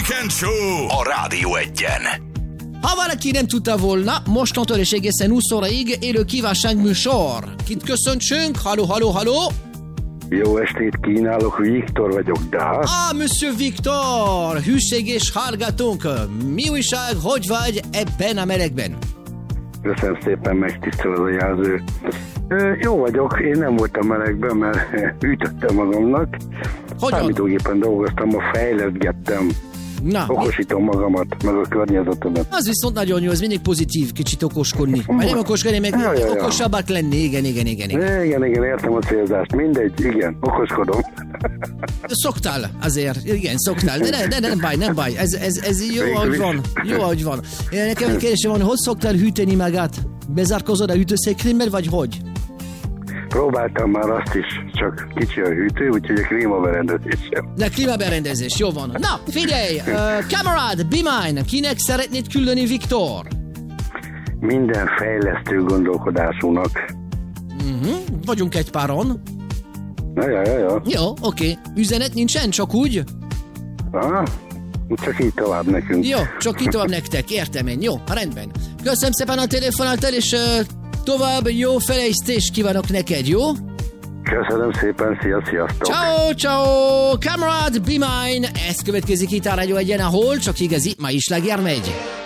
Weekend Show a Rádió Egyen. Ha valaki nem tudta volna, mostantól és egészen 20 óraig élő kívánságműsor. Kit köszöntsünk? Halló? Jó estét kínálok, Viktor vagyok, de... Monsieur Viktor! Hűség és hallgatónk! Mi újság, hogy vagy ebben a melegben? Köszönöm szépen, megtisztel az a jelző. Jó vagyok, én nem voltam melegben, mert ütöttem magamnak. Hogyan? Számítógépen dolgoztam, ma fejleszgettem. Na, Okosítom magamat, meg a környezetemet. az viszont nagyon jó, ez mindig pozitív, kicsit okoskodni. Vagy nem okoskodni, meg okosabbak lenni, igen. Igen, értem a célzást, mindegy, igen, okoskodom. Szoktál azért, igen, szoktál, de nem baj, ez jó, ahogy van. Nekem egy kérdésem van, hogy szoktál hűteni magát? Bezárkozod a hűtőszekrényben, vagy hogy? Próbáltam már azt is, csak kicsi a hűtő, úgyhogy a klímaberendezés sem. De klímaberendezés, jó van. Na, figyelj, kamerád, be mine, kinek szeretnéd küldeni, Viktor? Minden fejlesztő gondolkodásúnak. Vagyunk egy páron. Ja. Jó, oké. Üzenet nincsen, csak úgy? Csak így tovább nekünk. Jó, csak így tovább nektek, értem én. Jó, rendben. Köszönöm szépen a telefonáltal, és tovább jó fejlesztést kívánok neked, jó? Köszönöm szépen, sziasztok! Ciao, kamerad, be mine! Ez következik itt a Rádió Egyen, ahol csak igazi, ma is sláger megy.